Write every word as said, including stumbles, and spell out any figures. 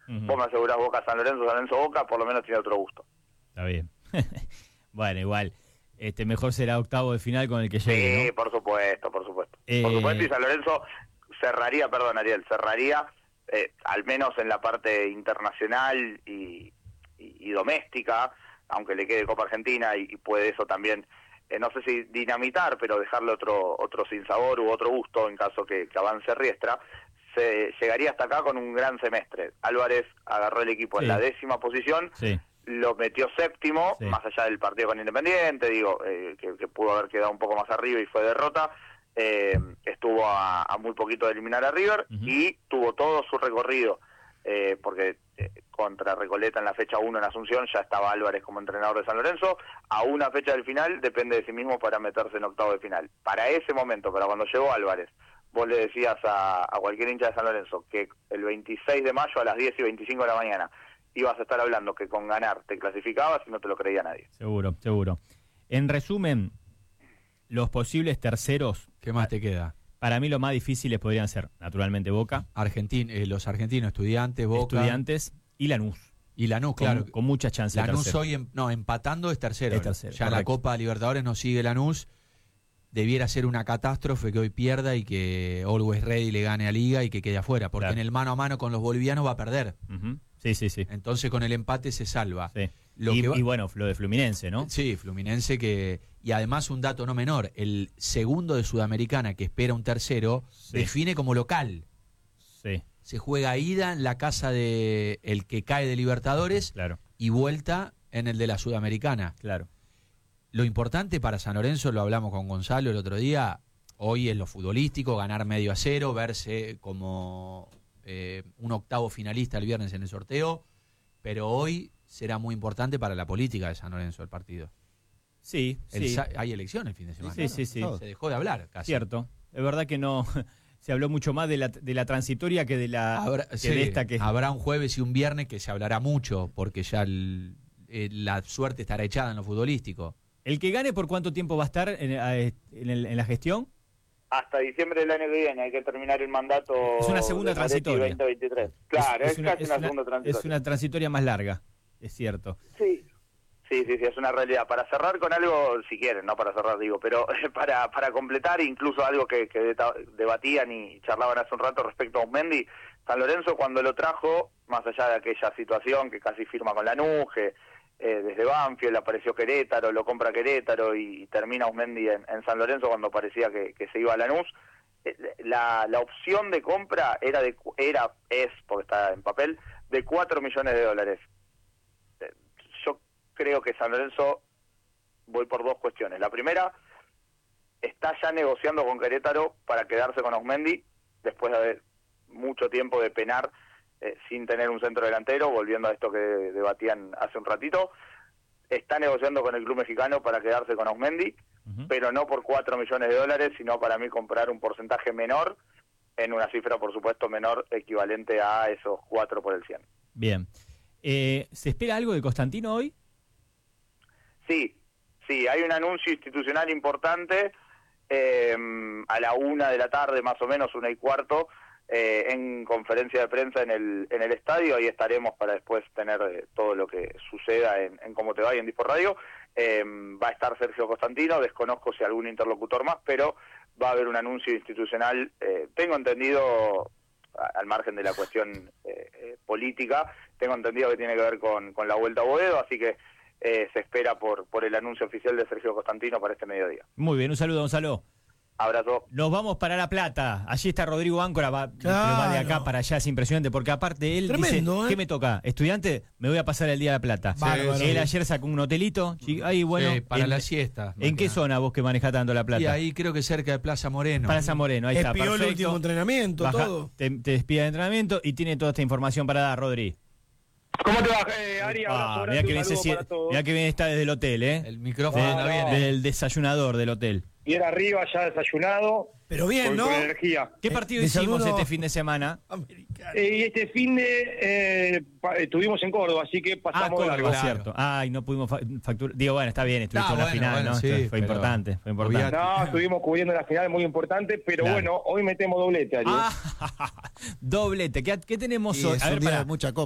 Uh-huh. Vos me asegurás Boca San Lorenzo, San Lorenzo Boca, por lo menos tiene otro gusto. Está bien. Bueno, igual, este mejor será octavo de final con el que llegue, Sí, ¿no? por supuesto, por supuesto. Eh... Por supuesto, y San Lorenzo cerraría, perdón, Ariel, cerraría, eh, al menos en la parte internacional y, y, y doméstica, aunque le quede Copa Argentina, y, y puede eso también, eh, no sé si dinamitar, pero dejarle otro otro sinsabor u otro gusto en caso que, que avance Riestra. Se llegaría hasta acá con un gran semestre. Álvarez agarró el equipo Sí. en la décima posición, Sí. lo metió séptimo, Sí. más allá del partido con Independiente, digo, eh, que, que pudo haber quedado un poco más arriba y fue derrota. Eh, estuvo a, a muy poquito de eliminar a River, Uh-huh. y tuvo todo su recorrido, eh, porque eh, contra Recoleta en la fecha uno en Asunción ya estaba Álvarez como entrenador de San Lorenzo. A una fecha del final depende de sí mismo para meterse en octavo de final. Para ese momento, para cuando llegó Álvarez, vos le decías a, a cualquier hincha de San Lorenzo que el veintiséis de mayo a las diez y veinticinco de la mañana ibas a estar hablando que con ganar te clasificabas, y no te lo creía nadie. Seguro, seguro. En resumen, los posibles terceros, ¿Qué más te queda? para mí lo más difíciles podrían ser, naturalmente, Boca, Argentin, eh, los argentinos, Estudiantes, Boca Estudiantes y Lanús. y Lanús, Con, claro. con mucha chance de Lanús tercero. hoy, em- no, empatando es tercero. Es tercero, ya la correcto. Copa Libertadores no sigue Lanús. Debiera ser una catástrofe que hoy pierda y que Always Ready le gane a Liga y que quede afuera, porque Claro. en el mano a mano con los bolivianos va a perder. Uh-huh. Sí, sí, sí. Entonces con el empate se salva. sí. Lo y, que va- y bueno, lo de Fluminense, ¿no? Sí, Fluminense que... Y además un dato no menor, el segundo de Sudamericana que espera un tercero, Sí. define como local. Sí, Se juega ida en la casa de el que cae de Libertadores claro, y vuelta en el de la Sudamericana. claro. Lo importante para San Lorenzo, lo hablamos con Gonzalo el otro día, hoy es lo futbolístico, ganar medio a cero, verse como eh, un octavo finalista el viernes en el sorteo, pero hoy será muy importante para la política de San Lorenzo el partido. Sí, El sí. sa- hay elecciones el fin de semana. Sí, sí, sí. Se dejó de hablar casi. Cierto. Es verdad que no se habló mucho más de la, de la transitoria que de la Habrá, que sí, de esta que habrá un jueves y un viernes que se hablará mucho, porque ya el- eh, la suerte estará echada en lo futbolístico. el que gane, ¿por cuánto tiempo va a estar en, a- en el- en la gestión? Hasta diciembre del año que viene hay que terminar el mandato. Es una segunda de Moretti transitoria. veinte veintitrés. Claro, es, una, casi es una, una- segunda transitoria. es una transitoria más larga, es cierto. Sí. Sí, sí, sí, es una realidad. Para cerrar con algo, si quieren, no para cerrar, digo, pero para para completar incluso algo que, que deta- debatían y charlaban hace un rato respecto a Osmendi, San Lorenzo cuando lo trajo, más allá de aquella situación que casi firma con Lanús, que eh, desde Banfield apareció Querétaro, lo compra Querétaro y, y termina Osmendi en, en San Lorenzo cuando parecía que, que se iba a Lanús. Eh, La, la opción de compra era, de cu- era es, porque está en papel, de cuatro millones de dólares. Eh, Yo creo que San Lorenzo, voy por dos cuestiones. La primera, está ya negociando con Querétaro para quedarse con Osmendi, después de haber mucho tiempo de penar eh, sin tener un centro delantero, volviendo a esto que debatían hace un ratito. Está negociando con el club mexicano para quedarse con Osmendi, Uh-huh. pero no por cuatro millones de dólares, sino para mí comprar un porcentaje menor, en una cifra, por supuesto, menor, equivalente a esos cuatro por el cien. Bien. Eh, ¿Se espera algo de Constantino hoy? Sí, sí, hay un anuncio institucional importante eh, a la una de la tarde, más o menos, una y cuarto, eh, en conferencia de prensa en el en el estadio. Ahí estaremos para después tener eh, todo lo que suceda en, en Cómo Te Va y en Dispo Radio. Eh, va a estar Sergio Constantino, desconozco si algún interlocutor más, pero va a haber un anuncio institucional, eh, tengo entendido, a- al margen de la cuestión eh, eh, política, tengo entendido que tiene que ver con, con la vuelta a Boedo, así que eh, se espera por, por el anuncio oficial de Sergio Constantino para este mediodía. Muy bien, un saludo, Gonzalo. Abrazo. Nos vamos para La Plata. Allí está Rodrigo Áncora, va, Claro. pero va de acá para allá, es impresionante, porque aparte él Tremendo, dice, ¿eh? ¿qué me toca? ¿Estudiante? Me voy a pasar el día a La Plata. Bárbaro. Él ayer sacó un hotelito, chi- ahí bueno, Sí, para en, la siesta. ¿en qué zona vos que manejás tanto La Plata? Y ahí creo que cerca de Plaza Moreno. Para San Moreno, ahí está, Espió el perfecto. último entrenamiento, Baja- todo. Te, te despide de entrenamiento y tiene toda esta información para dar, Rodri. ¿Cómo te va, eh, Ari? Ah, Abrazo mirá grande, que bien, un saludo se sie- para todos. mirá que bien está desde el hotel, ¿eh? El micrófono De- anda no, bien. no. ¿eh? Del desayunador del hotel. Bien arriba, ya desayunado, Pero bien, con, ¿no? con energía. ¿Qué Eh, partido desayuno- hicimos este fin de semana? Americano. Eh, y este fin de eh, pa- estuvimos en Córdoba, así que Ah, pasamos de Córdoba, largo. Claro. cierto. Ay, no pudimos fa- facturar. Digo, bueno, está bien, estuviste No, en la bueno, final, bueno, ¿no? sí, Esto fue pero- importante, fue importante. No, estuvimos cubriendo la final, muy importante, pero Claro. bueno, hoy metemos doblete, Ari. Ah, doblete. ¿Qué, qué tenemos Y hoy? es A un ver, día pará. de mucha copa.